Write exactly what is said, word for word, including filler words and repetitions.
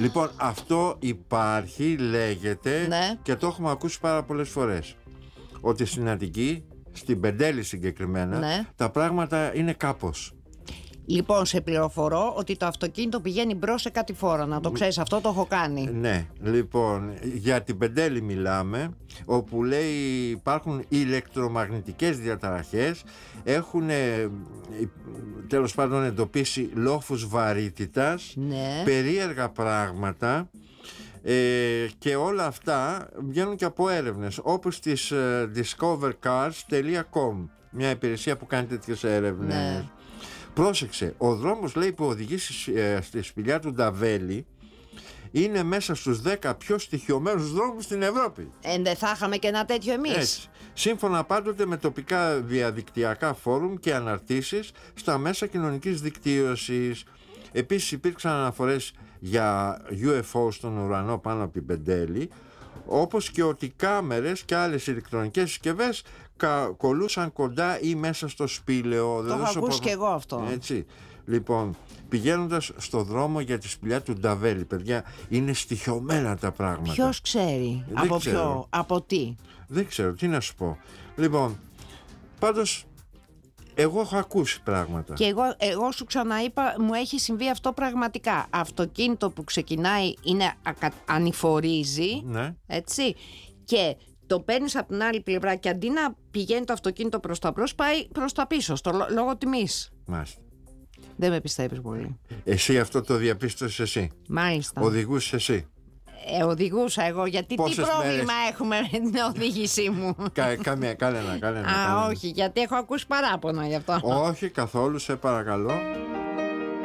Λοιπόν, αυτό υπάρχει, λέγεται, ναι. και το έχουμε ακούσει πάρα πολλές φορές, ότι στην Αττική, στην Πεντέλη συγκεκριμένα, ναι. τα πράγματα είναι κάπως. Λοιπόν, σε πληροφορώ ότι το αυτοκίνητο πηγαίνει μπρος σε κάτι φόρα. Να το ξέρεις, αυτό το έχω κάνει. Ναι, λοιπόν, για την Πεντέλη μιλάμε, όπου λέει υπάρχουν ηλεκτρομαγνητικές διαταραχές, έχουν τέλος πάντων εντοπίσει λόφους βαρύτητας, ναι. περίεργα πράγματα. Ε, και όλα αυτά βγαίνουν και από έρευνες όπως της uh, discover cars τελεία com, μια υπηρεσία που κάνει τέτοιες έρευνες. Ναι. Πρόσεξε, ο δρόμος, λέει, που οδηγεί στη, ε, στη σπηλιά του Νταβέλη είναι μέσα στους δέκα πιο στοιχειωμένους δρόμους στην Ευρώπη. Ε, δεν θα είχαμε και ένα τέτοιο εμείς. Έτσι. Σύμφωνα πάντοτε με τοπικά διαδικτυακά φόρουμ και αναρτήσεις στα μέσα κοινωνικής δικτύωσης. Επίσης υπήρξαν αναφορές για γιου εφ ο στον ουρανό πάνω από την Πεντέλη, όπως και ότι κάμερες και άλλες ηλεκτρονικές συσκευές κα, κολούσαν κοντά ή μέσα στο σπήλαιο. Το έχω ακούσει προ... και εγώ αυτό. Έτσι. Λοιπόν, πηγαίνοντας στο δρόμο για τη σπηλιά του Νταβέλη, παιδιά, είναι στοιχειωμένα τα πράγματα. Ποιος ξέρει? Δεν από ξέρω. ποιο? Από τι? Δεν ξέρω, τι να σου πω. Λοιπόν, πάντως εγώ έχω ακούσει πράγματα. Και εγώ, εγώ σου ξαναείπα, μου έχει συμβεί αυτό πραγματικά. Αυτοκίνητο που ξεκινάει είναι ακα, ανηφορίζει, ναι. έτσι, και το παίρνεις από την άλλη πλευρά και αντί να πηγαίνει το αυτοκίνητο προς τα μπρος, πάει προς τα πίσω, στο λόγω τιμής. Μάλιστα. Δεν με πιστεύεις πολύ. Εσύ αυτό το διαπίστωσες εσύ? Μάλιστα. Οδηγούσες εσύ? Ε, οδηγούσα εγώ, γιατί Πόσες τι πρόβλημα μέρες... έχουμε με την οδήγησή μου? Κα, καμία, κανένα, κανένα. Α, κανένα. όχι, γιατί έχω ακούσει παράπονα γι' αυτό. Όχι καθόλου, σε παρακαλώ.